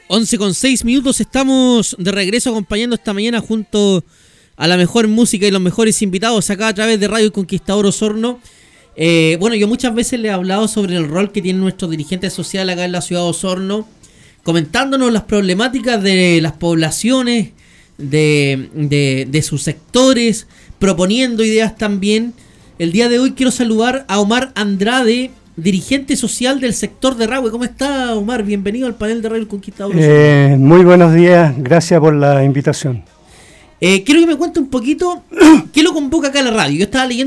11:06, estamos de regreso acompañando esta mañana junto a la mejor música y los mejores invitados acá a través de Radio El Conquistador Osorno. Bueno, yo muchas veces le he hablado sobre el rol que tiene nuestro dirigente social acá en la ciudad de Osorno, comentándonos las problemáticas de las poblaciones, de sus sectores, proponiendo ideas también. El día de hoy quiero saludar a Omar Andrade, dirigente social del sector de Rahue. ¿Cómo está, Omar? Bienvenido al panel de Radio El Conquistador. Muy buenos días, gracias por la invitación. Quiero que me cuente un poquito qué lo convoca acá a la radio. Yo estaba leyendo